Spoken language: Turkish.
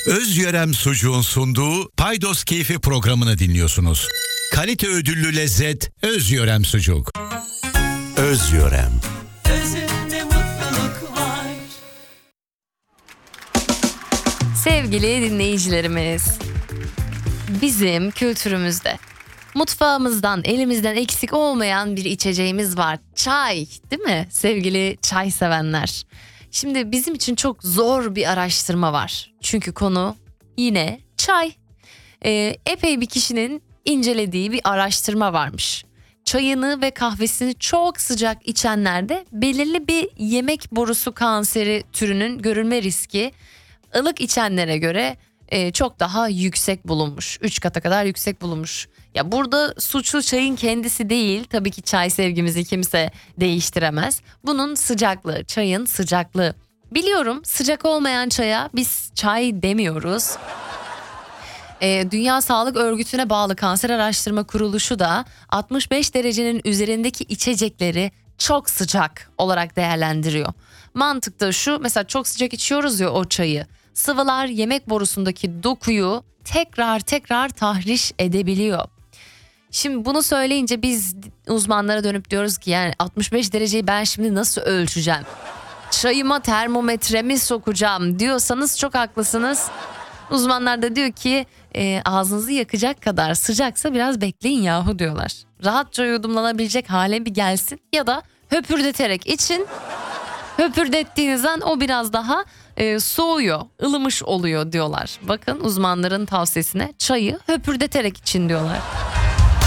Özyörem Sucuğun sunduğu Paydos Keyfi programını dinliyorsunuz. Kalite ödüllü lezzet Özyörem Sucuk. Özyörem. Özünde mutluluk var. Sevgili dinleyicilerimiz, bizim kültürümüzde mutfağımızdan, elimizden eksik olmayan bir içeceğimiz var. Çay, değil mi sevgili çay sevenler? Şimdi bizim için çok zor bir araştırma var. Çünkü konu yine çay. Epey bir kişinin incelediği bir araştırma varmış. Çayını ve kahvesini çok sıcak içenlerde belirli bir yemek borusu kanseri türünün görülme riski ılık içenlere göre çok daha yüksek bulunmuş. 3 kata kadar yüksek bulunmuş. Ya burada suçlu çayın kendisi değil. Tabii ki çay sevgimizi kimse değiştiremez. Bunun sıcaklığı, çayın sıcaklığı. Biliyorum sıcak olmayan çaya biz çay demiyoruz. Dünya Sağlık Örgütü'ne bağlı Kanser Araştırma Kuruluşu da 65 derecenin üzerindeki içecekleri çok sıcak olarak değerlendiriyor. Mantık da şu, mesela çok sıcak içiyoruz ya o çayı. Sıvılar yemek borusundaki dokuyu tekrar tahriş edebiliyor. Şimdi bunu söyleyince biz uzmanlara dönüp diyoruz ki yani 65 dereceyi ben şimdi nasıl ölçeceğim? Çayıma termometremi sokacağım diyorsanız çok haklısınız. Uzmanlar da diyor ki ağzınızı yakacak kadar sıcaksa biraz bekleyin yahu diyorlar. Rahatça yudumlanabilecek hale bir gelsin ya da höpürdeterek için. Höpürdettiğiniz an o biraz daha soğuyor, ılımış oluyor diyorlar. Bakın uzmanların tavsiyesine çayı höpürdeterek için diyorlar.